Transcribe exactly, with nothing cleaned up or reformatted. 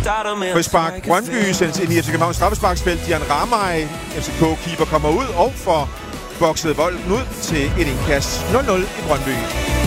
Frispark. Brøndby sendes ind i F C Københavns straffesparksfelt. Jan Ramay, F C K-keeper, kommer ud og får bokset bolden ud til et indkast. nul nul i Brøndby.